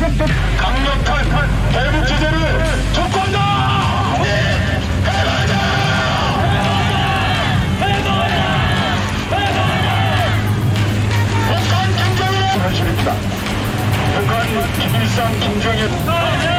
강력한 대북 제재를 촉구한다. 북한 김정일의 현실입니다. 북한 김일성 김정일